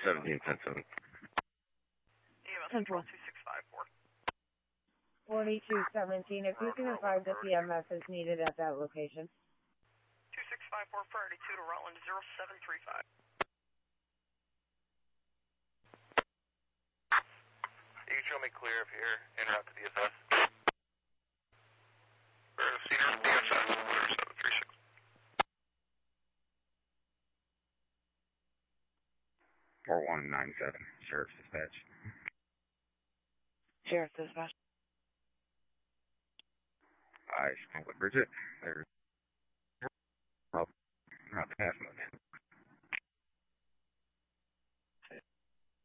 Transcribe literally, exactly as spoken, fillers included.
seventeen ten seven. ten four. forty-two seventeen. If you can advise if E M S is needed at that location. two six five four for eighty-two to Rutland zero seven three five. You can show me clear if you're en route to D S S. For Cedar D S S zero seven three six. four one nine seven, Sheriff's Dispatch. Sheriff's Dispatch. I spoke with Bridget. They're not half moving.